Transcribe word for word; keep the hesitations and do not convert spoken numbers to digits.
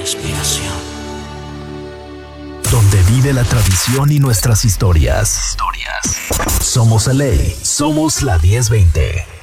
respiración. Donde vive la tradición y nuestras historias. Historias. Somos L A. Somos la diez veinte.